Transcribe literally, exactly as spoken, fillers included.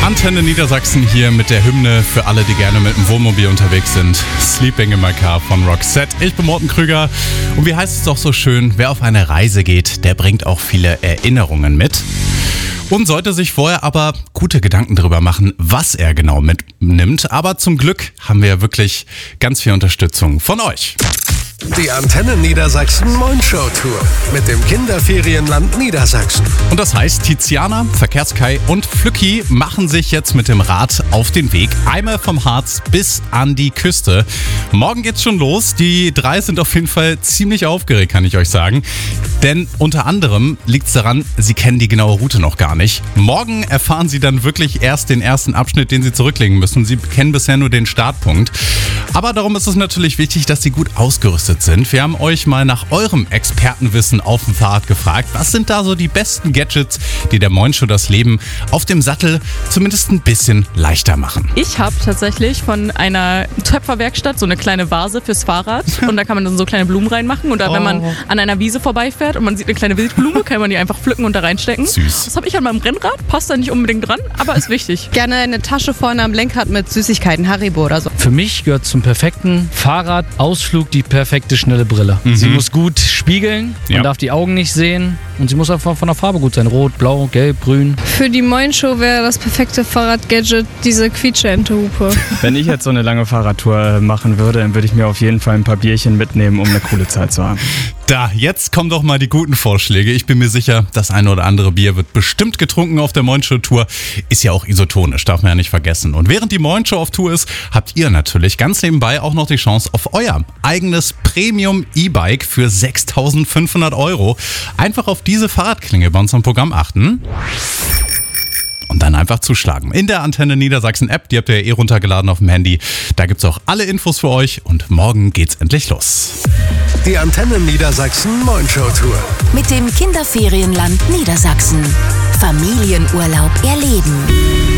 Antenne Niedersachsen hier mit der Hymne für alle, die gerne mit dem Wohnmobil unterwegs sind. Sleeping in my car von Roxette. Ich bin Morten Krüger und wie heißt es doch so schön, wer auf eine Reise geht, der bringt auch viele Erinnerungen mit. Und sollte sich vorher aber gute Gedanken darüber machen, was er genau mitnimmt. Aber zum Glück haben wir ja wirklich ganz viel Unterstützung von euch. Die Antenne Niedersachsen Moin-Show Tour mit dem Kinderferienland Niedersachsen. Und das heißt, Tiziana, Verkehrskai und Flücki machen sich jetzt mit dem Rad auf den Weg. Einmal vom Harz bis an die Küste. Morgen geht's schon los. Die drei sind auf jeden Fall ziemlich aufgeregt, kann ich euch sagen. Denn unter anderem liegt's daran, sie kennen die genaue Route noch gar nicht. Morgen erfahren sie dann wirklich erst den ersten Abschnitt, den sie zurücklegen müssen. Sie kennen bisher nur den Startpunkt. Aber darum ist es natürlich wichtig, dass sie gut ausgerüstet sind. Wir haben euch mal nach eurem Expertenwissen auf dem Fahrrad gefragt. Was sind da so die besten Gadgets, die der Moin-Show das Leben auf dem Sattel zumindest ein bisschen leichter machen? Ich habe tatsächlich von einer Töpferwerkstatt so eine kleine Vase fürs Fahrrad und da kann man dann so kleine Blumen reinmachen und da, wenn man an einer Wiese vorbeifährt und man sieht eine kleine Wildblume, kann man die einfach pflücken und da reinstecken. Süß. Das habe ich an meinem Rennrad, passt da nicht unbedingt dran, aber ist wichtig. Gerne eine Tasche vorne am Lenkrad mit Süßigkeiten, Haribo oder so. Für mich gehört zum perfekten Fahrradausflug die perfekte schnelle Brille. Mhm. Sie muss gut spiegeln, man Ja. darf die Augen nicht sehen und sie muss einfach von der Farbe gut sein. Rot, blau, gelb, grün. Für die Moin-Show wäre das perfekte Fahrradgadget diese Quietsche-Ente-Hupe. Wenn ich jetzt so eine lange Fahrradtour machen würde, dann würde ich mir auf jeden Fall ein paar Bierchen mitnehmen, um eine coole Zeit zu haben. Da, jetzt kommen doch mal die guten Vorschläge. Ich bin mir sicher, das eine oder andere Bier wird bestimmt getrunken auf der Moin-Show-Tour. Ist ja auch isotonisch, darf man ja nicht vergessen. Und während die Moin-Show auf Tour ist, habt ihr natürlich ganz nebenbei auch noch die Chance auf euer eigenes Premium-E-Bike für sechstausendfünfhundert Euro. Einfach auf diese Fahrradklinge bei uns am Programm achten. Und dann einfach zuschlagen. In der Antenne Niedersachsen App, die habt ihr ja eh runtergeladen auf dem Handy. Da gibt's auch alle Infos für euch und morgen geht's endlich los. Die Antenne Niedersachsen Moin-Show Tour. Mit dem Kinderferienland Niedersachsen. Familienurlaub erleben.